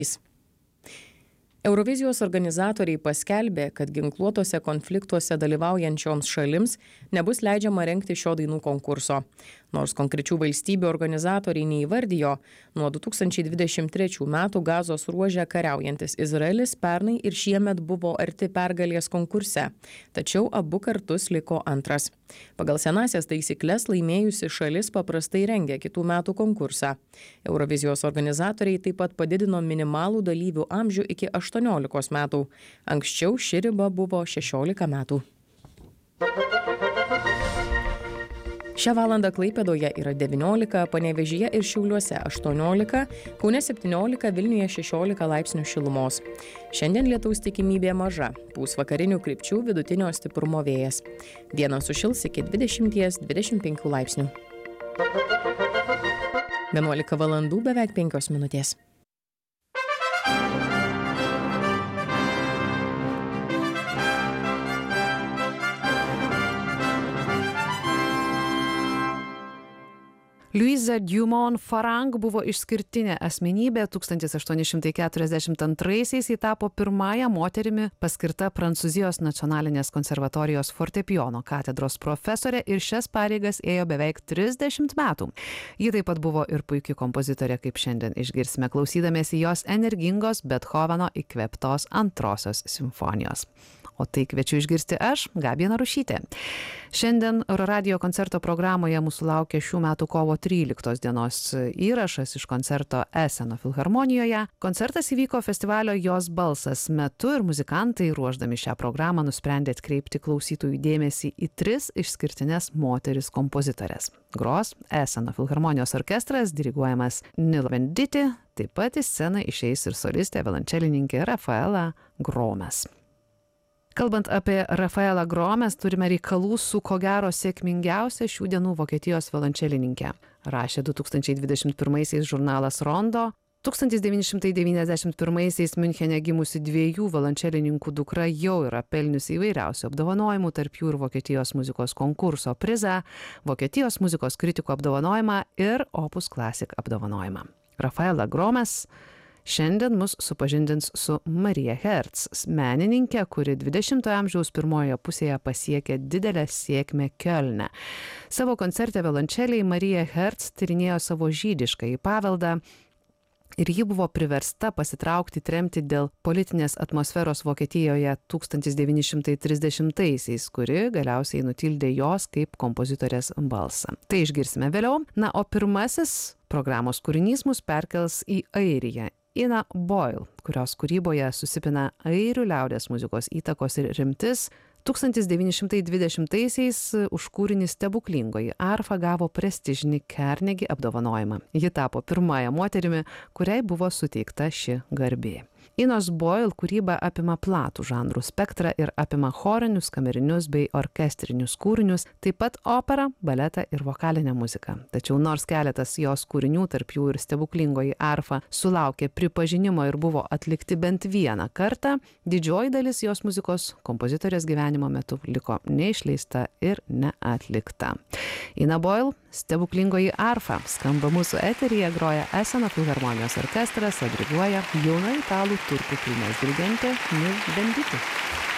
Eurovizijos organizatoriai paskelbė, kad ginkluotose konfliktuose dalyvaujančioms šalims nebus leidžiama rengti šio dainų konkurso. Nors konkrečių valstybių organizatoriai neįvardijo, nuo 2023 metų Gazos ruože kariaujantis Izraelis pernai ir šiemet buvo arti pergalės konkurse, tačiau abu kartus liko antras. Pagal senąsias taisykles laimėjusi šalis paprastai rengia kitų metų konkursą. Eurovizijos organizatoriai taip pat padidino minimalų dalyvių amžių iki 18 metų. Anksčiau ši riba buvo 16 metų. Šią valandą Klaipėdoje yra 19, Panevėžyje ir Šiauliuose 18, Kaune 17, Vilniuje 16 laipsnių šilumos. Šiandien lietaus tikimybė maža, pūs vakarinių krypčių vidutinio stiprumo vėjas. Dieną sušils iki 20–25 laipsnių. 11 valandų beveik 5 minutės. Louisa Dumont Farang buvo išskirtinė asmenybė. 1842-aisiais ji tapo pirmąją moterimi paskirta Prancūzijos nacionalinės konservatorijos fortepijono katedros profesorė ir šias pareigas ėjo beveik 30 metų. Ji taip pat buvo ir puiki kompozitorė, kaip šiandien išgirsime klausydamėsi jos energingos Bethoveno įkvėptos antrosios simfonijos. O tai kviečiu išgirsti aš, Gabija Narušytė. Šiandien Euroradijo koncerto programoje mūsų laukia šių metų kovo 13 dienos įrašas iš koncerto Eseno filharmonijoje. Koncertas įvyko festivalio Jos balsas metu ir muzikantai, ruošdami šią programą, nusprendė atkreipti klausytojų dėmesį į 3 išskirtines moteris kompozitorės. Gros Eseno filharmonijos orkestras, diriguojamas Nilo Venditti, taip pat į sceną išeis ir solistė violončelininkė Rafaela Gromes. Kalbant apie Rafaelą Gromes, turime reikalų su ko gero sėkmingiausia šių dienų Vokietijos violončelininkė. Rašė 2021 žurnalas Rondo. 1991 Miunchene gimusi 2 violončelininkų dukra jau yra pelniusi įvairiausių apdovanojimų, tarp jų ir Vokietijos muzikos konkurso prizą, Vokietijos muzikos kritikų apdovanojimą ir Opus Classic apdovanojimą. Rafaela Gromes šiandien mus supažindins su Marija Herz, menininkė, kuri 20-ojo amžiaus pirmojoje pusėje pasiekė didelę sėkmę Kiolne. Savo koncerte violončeliai Marija Herz tyrinėjo savo žydiškąjį paveldą ir ji buvo priversta pasitraukti tremti dėl politinės atmosferos Vokietijoje 1930-aisiais, kuri galiausiai nutildė jos kaip kompozitorės balsą. Tai išgirsime vėliau. Na, o pirmasis programos kūrinys mus perkels į Airiją. Ina Boyle, kurios kūryboje susipina airių liaudies muzikos įtakos ir rimtis, 1920-aisiais už kūrinį Stebuklingoji arfa gavo prestižinį Carnegie apdovanojimą. Ji tapo pirmąją moterimi, kuriai buvo suteikta ši garbė. Inos Boyle kūryba apima platų žanrų spektrą ir apima chorinius, kamerinius bei orkestrinius kūrinius, taip pat operą, baletą ir vokalinę muziką. Tačiau nors keletas jos kūrinių, tarp jų ir Stebuklingoji arfa, sulaukė pripažinimo ir buvo atlikti bent vieną kartą, didžioji dalis jos muzikos kompozitorės gyvenimo metu liko neišleista ir neatlikta. Ina Boyle, Stebuklingoji arfa, skamba mūsų eteryje, groja Eseno filharmonijos orkestras, o diriguoja jauna italų turkų kilmės dirigentė Nilo Venditti.